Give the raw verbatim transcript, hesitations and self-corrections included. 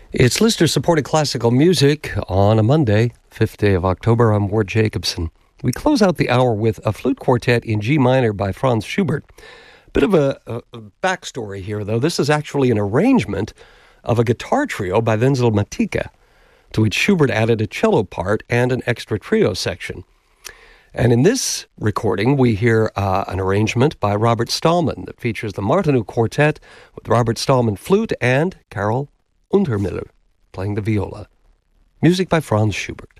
It's listener-supported classical music on a Monday, fifth day of October. I'm Ward Jacobson. We close out the hour with a flute quartet in G minor by Franz Schubert. Bit of a, a, a backstory here, though. This is actually an arrangement of a guitar trio by Wenzel Matica, to which Schubert added a cello part and an extra trio section. And in this recording, we hear uh, an arrangement by Robert Stallman that features the Martinů Quartet with Robert Stallman flute and Carol Untermiller playing the viola. Music by Franz Schubert.